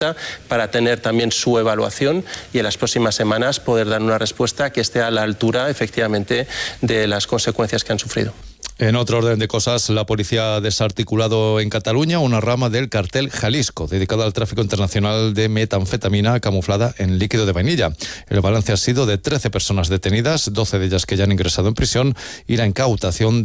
para tener también su evaluación y en las próximas semanas poder dar una respuesta que esté a la altura, efectivamente, de las consecuencias que han sufrido. En otro orden de cosas, la policía ha desarticulado en Cataluña una rama del cartel Jalisco, dedicada al tráfico internacional de metanfetamina camuflada en líquido de vainilla. El balance ha sido de 13 personas detenidas, 12 de ellas que ya han ingresado en prisión y la incautación